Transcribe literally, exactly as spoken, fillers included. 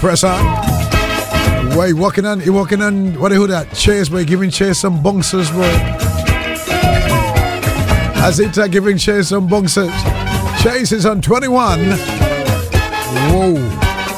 press on. Why you walking on? You walking on? What do you that? Chase, boy, giving Chase some bouncers, boy. As it uh, giving Chase some bouncers. Chase is on twenty-one. Whoa.